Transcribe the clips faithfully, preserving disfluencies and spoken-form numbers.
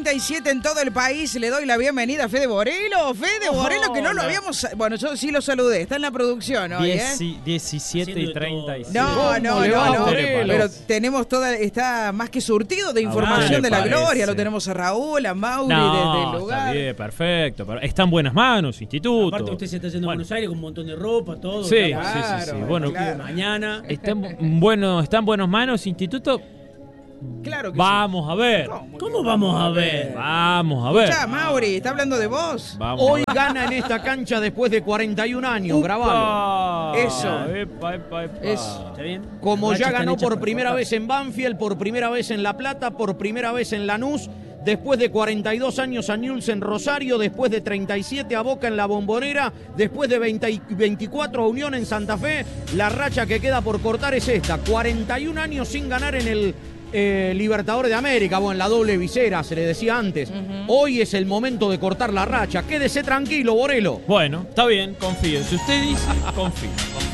treinta y siete en todo el país. Le doy la bienvenida a Fede Borelo. Fede Borelo, que no lo habíamos... Bueno, yo sí lo saludé. Está en la producción hoy, ¿eh? diecisiete y treinta y siete. No, no, no, va, no. Borelo? Pero tenemos toda... Está más que surtido de información de la parece? gloria. Lo tenemos a Raúl, a Mauri, No, desde el lugar. está bien, perfecto. pero Está en buenas manos, instituto. Aparte usted se está yendo Bueno. a Buenos Aires con un montón de ropa, todo. Sí, claro, sí, sí, sí. Bueno, claro. mañana. Está en, bueno, está en buenas manos, instituto. Claro que Vamos sí. a ver. ¿Cómo, ¿Cómo vamos a ver? Vamos a ver. Ya, Mauri, está hablando de vos. Vamos Hoy a ver. gana en esta cancha después de cuarenta y un años, grabalo. Upa. Eso. Epa, epa, epa. Eso. ¿Está bien? Como Las ya rachas están ganó hechas por para primera cortar. vez en Banfield, por primera vez en La Plata, por primera vez en Lanús, después de cuarenta y dos años a Newell's en Rosario, después de treinta y siete a Boca en La Bombonera, después de veinte, veinticuatro a Unión en Santa Fe, la racha que queda por cortar es esta, cuarenta y un años sin ganar en el eh, Libertadores de América, o en la doble visera, se le decía antes. Uh-huh. Hoy es el momento de cortar la racha, quédese tranquilo, Borelo. Bueno, está bien, confío. Si usted dice, confío.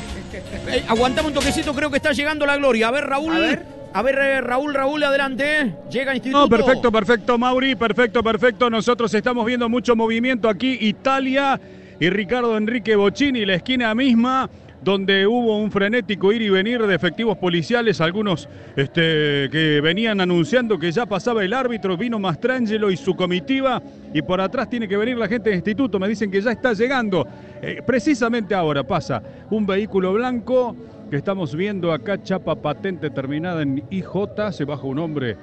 Eh, aguantame un toquecito, creo que está llegando la gloria. A ver, Raúl. A ver. A ver, eh, Raúl, Raúl, adelante. eh. Llega Instituto. No, perfecto, perfecto, Mauri, perfecto, perfecto. Nosotros estamos viendo mucho movimiento aquí, Italia y Ricardo Enrique Bocchini, la esquina misma, donde hubo un frenético ir y venir de efectivos policiales, algunos este, que venían anunciando que ya pasaba el árbitro, vino Mastrangelo y su comitiva, y por atrás tiene que venir la gente de Instituto, me dicen que ya está llegando. Eh, precisamente ahora pasa un vehículo blanco que estamos viendo acá, chapa patente terminada en I J, se baja un hombre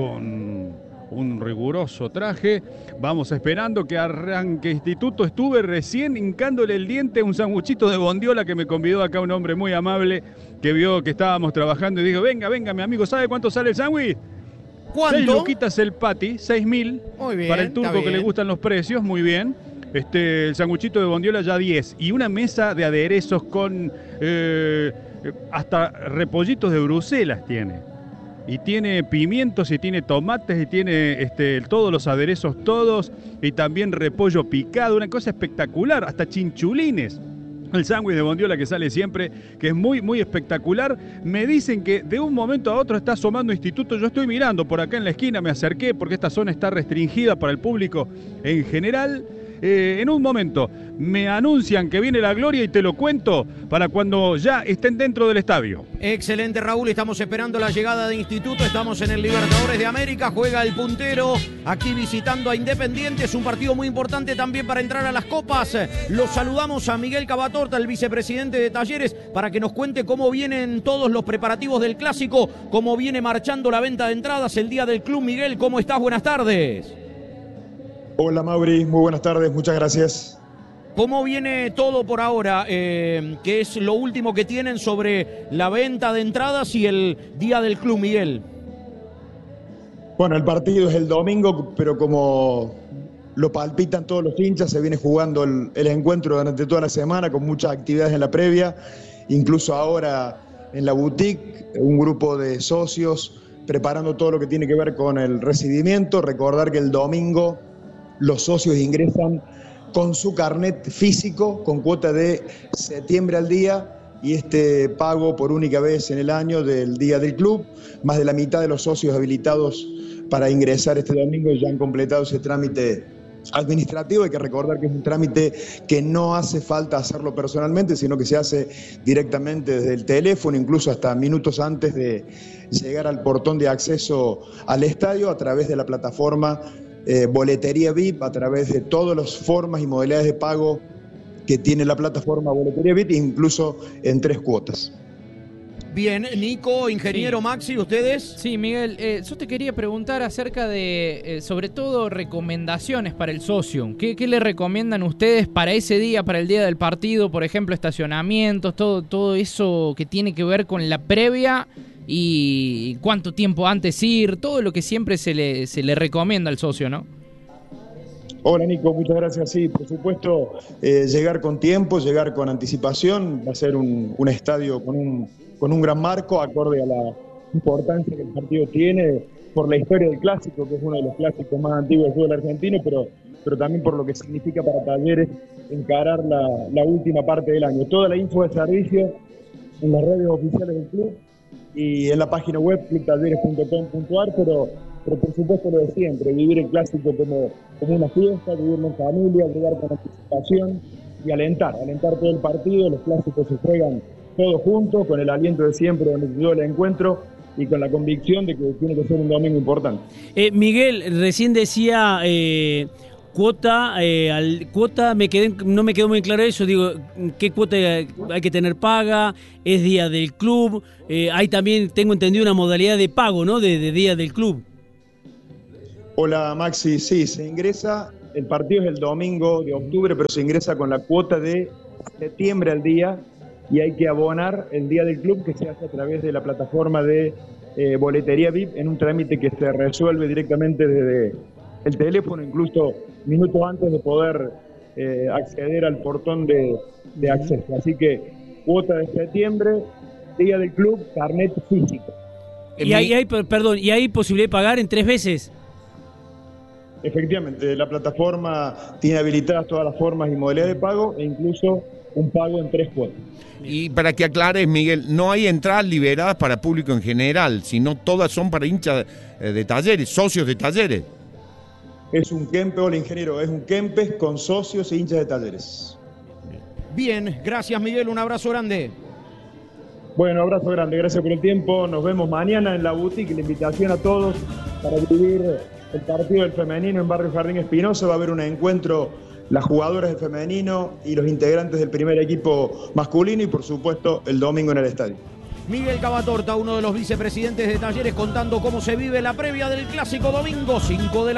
con un riguroso traje. Vamos esperando que arranque Instituto. Estuve recién hincándole el diente a un sanguchito de bondiola que me convidó acá un hombre muy amable que vio que estábamos trabajando y dijo, venga, venga, mi amigo, ¿sabe cuánto sale el sándwich? ¿Cuánto? Seis luquitas el patty, seis mil. Muy bien, Para el está turco que bien. le gustan los precios, muy bien. Este, el sanguchito de bondiola ya diez. Y una mesa de aderezos con eh, hasta repollitos de Bruselas tiene. Y tiene pimientos, y tiene tomates, y tiene este, todos los aderezos todos, y también repollo picado, una cosa espectacular, hasta chinchulines. El sándwich de bondiola que sale siempre, que es muy, muy espectacular. Me dicen que de un momento a otro está asomando Instituto. Yo estoy mirando por acá en la esquina, me acerqué porque esta zona está restringida para el público en general. Eh, en un momento me anuncian que viene la gloria y te lo cuento para cuando ya estén dentro del estadio. Excelente, Raúl. Estamos esperando la llegada de Instituto. Estamos en el Libertadores de América. Juega el puntero aquí visitando a Independiente. Es un partido muy importante también para entrar a las copas. Los saludamos a Miguel Cavatorta, el vicepresidente de Talleres, para que nos cuente cómo vienen todos los preparativos del Clásico, cómo viene marchando la venta de entradas el día del club. Miguel, ¿cómo estás? Buenas tardes. Hola Mauri, muy buenas tardes, muchas gracias. ¿Cómo viene todo por ahora? Eh, ¿Qué es lo último que tienen sobre la venta de entradas y el día del club, Miguel? Bueno, el partido es el domingo, pero como lo palpitan todos los hinchas, se viene jugando el, el encuentro durante toda la semana con muchas actividades en la previa, incluso ahora en la boutique, un grupo de socios preparando todo lo que tiene que ver con el recibimiento. Recordar que el domingo los socios ingresan con su carnet físico, con cuota de septiembre al día, y este pago por única vez en el año del día del club. Más de la mitad de los socios habilitados para ingresar este domingo ya han completado ese trámite administrativo. Hay que recordar que es un trámite que no hace falta hacerlo personalmente, sino que se hace directamente desde el teléfono, incluso hasta minutos antes de llegar al portón de acceso al estadio, a través de la plataforma Eh, Boletería V I P, a través de todas las formas y modalidades de pago que tiene la plataforma Boletería V I P, incluso en tres cuotas. Bien, Nico, ingeniero Sí. Maxi, ¿ustedes? Sí, Miguel, eh, yo te quería preguntar acerca de, eh, sobre todo, recomendaciones para el socio. ¿Qué, ¿Qué le recomiendan ustedes para ese día, para el día del partido? Por ejemplo, estacionamientos, todo, todo eso que tiene que ver con la previa y cuánto tiempo antes ir, todo lo que siempre se le, se le recomienda al socio, ¿no? Hola Nico, muchas gracias. Sí, por supuesto, eh, llegar con tiempo, llegar con anticipación. Va a ser un, un estadio con un, con un gran marco, acorde a la importancia que el partido tiene por la historia del clásico, que es uno de los clásicos más antiguos del fútbol argentino, pero, pero también por lo que significa para Talleres encarar la, la última parte del año. Toda la info de servicio en las redes oficiales del club y en la página web club talleres punto com punto a r, pero pero por supuesto lo de siempre, vivir el clásico como, como una fiesta, vivirlo en familia, jugar con anticipación y alentar, alentar todo el partido. Los clásicos se juegan todos juntos, con el aliento de siempre donde se dio el encuentro y con la convicción de que tiene que ser un domingo importante. Eh, Miguel, recién decía eh, cuota, eh, al, cuota me quedé, no me quedó muy claro eso, digo, ¿qué cuota hay que tener paga? ¿Es día del club? Eh, hay también, tengo entendido, una modalidad de pago, ¿no? De, de día del club. Hola Maxi, sí, se ingresa, el partido es el domingo de octubre, pero se ingresa con la cuota de septiembre al día y hay que abonar el día del club, que se hace a través de la plataforma de eh, boletería V I P en un trámite que se resuelve directamente desde el teléfono, incluso minutos antes de poder eh, acceder al portón de, de acceso. Así que cuota de septiembre, día del club, carnet físico. Y hay, hay, perdón, ¿y hay posibilidad de pagar en tres veces? Efectivamente, la plataforma tiene habilitadas todas las formas y modalidades de pago e incluso un pago en tres cuotas. Y para que aclares, Miguel, no hay entradas liberadas para público en general, sino todas son para hinchas de talleres, socios de talleres. Es un Kempes, hola ingeniero, es un Kempes con socios e hinchas de talleres. Bien, gracias Miguel, un abrazo grande. Bueno, abrazo grande, gracias por el tiempo. Nos vemos mañana en la boutique. La invitación a todos para vivir el partido del femenino en Barrio Jardín Espinosa. Va a haber un encuentro, las jugadoras del femenino y los integrantes del primer equipo masculino y por supuesto el domingo en el estadio. Miguel Cavatorta, uno de los vicepresidentes de Talleres, contando cómo se vive la previa del clásico domingo, cinco de la